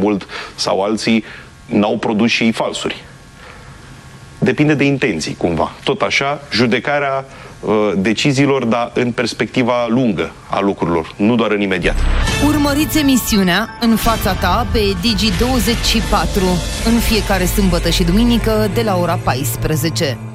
mult sau alții n-au produs și ei falsuri. Depinde de intenții, cumva. Tot așa, judecarea deciziilor, dar în perspectiva lungă a lucrurilor, nu doar în imediat. Urmăriți emisiunea În fața ta pe Digi24 în fiecare sâmbătă și duminică de la ora 14.